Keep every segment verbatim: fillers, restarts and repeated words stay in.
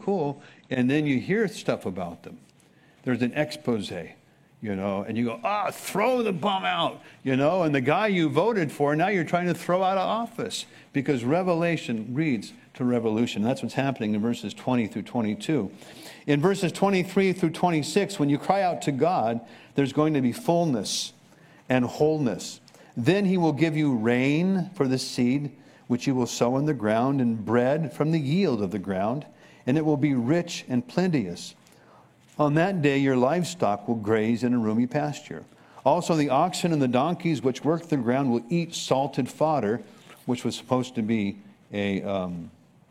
cool. And then you hear stuff about them. There's an expose, you know, and you go, ah, throw the bum out, you know, and the guy you voted for, now you're trying to throw out of office because Revelation reads to revolution. That's what's happening in verses twenty through twenty-two. In verses twenty-three through twenty-six, when you cry out to God, there's going to be fullness and wholeness. Then he will give you rain for the seed, which you will sow in the ground, and bread from the yield of the ground, and it will be rich and plenteous. On that day your livestock will graze in a roomy pasture. Also the oxen and the donkeys which work the ground will eat salted fodder, which was supposed to be a, um,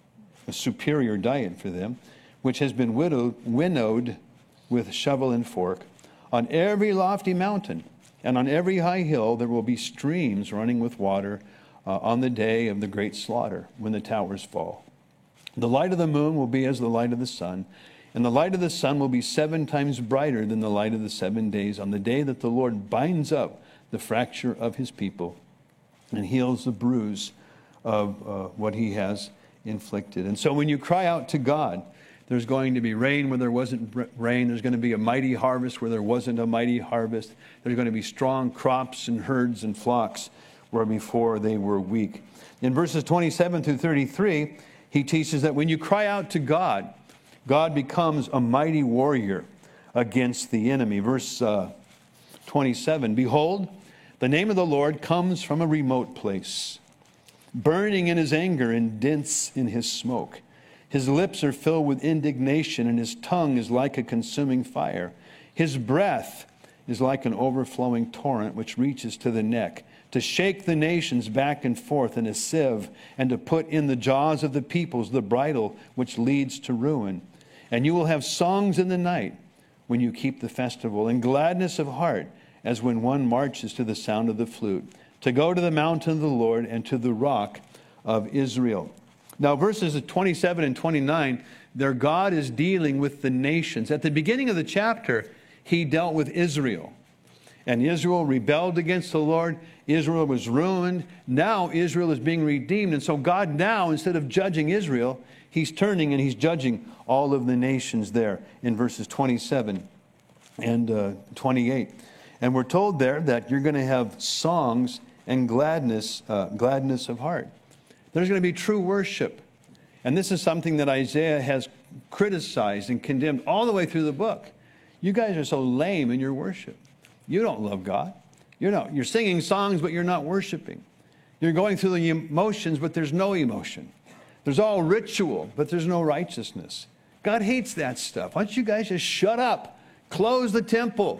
a superior diet for them, which has been winnowed, winnowed with shovel and fork. On every lofty mountain and on every high hill there will be streams running with water uh, on the day of the great slaughter, when the towers fall. The light of the moon will be as the light of the sun, and the light of the sun will be seven times brighter than the light of the seven days on the day that the Lord binds up the fracture of his people and heals the bruise of uh, what he has inflicted. And so when you cry out to God, there's going to be rain where there wasn't rain. There's going to be a mighty harvest where there wasn't a mighty harvest. There's going to be strong crops and herds and flocks where before they were weak. In verses twenty-seven through thirty-three, he teaches that when you cry out to God, God becomes a mighty warrior against the enemy. Verse uh, twenty-seven, behold, the name of the Lord comes from a remote place, burning in his anger and dense in his smoke. His lips are filled with indignation, and his tongue is like a consuming fire. His breath is like an overflowing torrent which reaches to the neck, to shake the nations back and forth in a sieve, and to put in the jaws of the peoples the bridle which leads to ruin. And you will have songs in the night when you keep the festival, and gladness of heart as when one marches to the sound of the flute, to go to the mountain of the Lord and to the rock of Israel. Now, verses twenty-seven and twenty-nine, their God is dealing with the nations. At the beginning of the chapter, he dealt with Israel. And Israel rebelled against the Lord. Israel was ruined. Now Israel is being redeemed. And so God now, instead of judging Israel, he's turning and he's judging all of the nations there in verses twenty-seven and uh, twenty-eight. And we're told there that you're going to have songs and gladness, uh, gladness of heart. There's going to be true worship. And this is something that Isaiah has criticized and condemned all the way through the book. You guys are so lame in your worship. You don't love God. You're not. You're singing songs, but you're not worshiping. You're going through the emotions, but there's no emotion. There's all ritual, but there's no righteousness. God hates that stuff. Why don't you guys just shut up? Close the temple.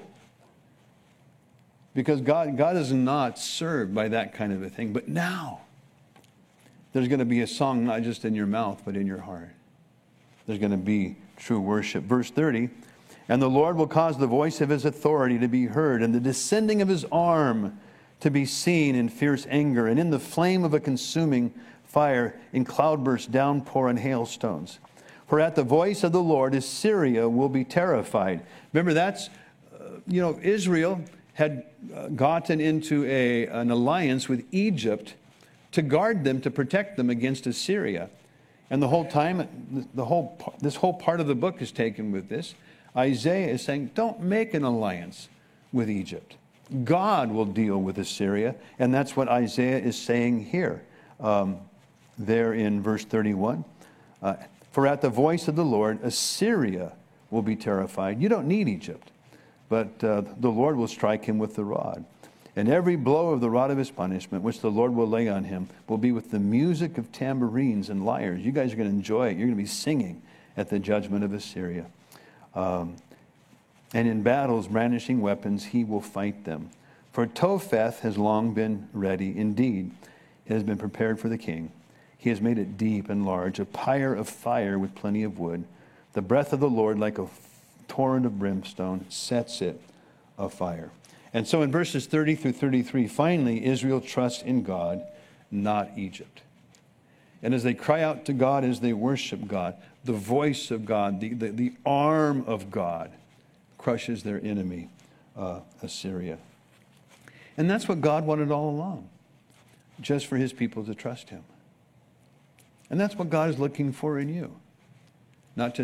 Because God, God is not served by that kind of a thing. But now, there's going to be a song not just in your mouth, but in your heart. There's going to be true worship. Verse thirty, and the Lord will cause the voice of his authority to be heard, and the descending of his arm to be seen in fierce anger, and in the flame of a consuming fire, in cloudburst, downpour, and hailstones. For at the voice of the Lord Assyria will be terrified. Remember, that's, uh, you know, Israel had uh, gotten into a, an alliance with Egypt to guard them, to protect them against Assyria. And the whole time, the whole this whole part of the book is taken with this. Isaiah is saying, don't make an alliance with Egypt. God will deal with Assyria. And that's what Isaiah is saying here, um, there in verse thirty-one. Uh, For at the voice of the Lord, Assyria will be terrified. You don't need Egypt, but uh, the Lord will strike him with the rod. And every blow of the rod of his punishment, which the Lord will lay on him, will be with the music of tambourines and lyres. You guys are going to enjoy it. You're going to be singing at the judgment of Assyria. Um, and in battles, brandishing weapons, he will fight them. For Topheth has long been ready. Indeed, it has been prepared for the king. He has made it deep and large, a pyre of fire with plenty of wood. The breath of the Lord, like a torrent of brimstone, sets it afire. And so in verses thirty through thirty-three, finally, Israel trusts in God, not Egypt. And as they cry out to God, as they worship God, the voice of God, the, the, the arm of God crushes their enemy, uh, Assyria. And that's what God wanted all along, just for his people to trust him. And that's what God is looking for in you. Not to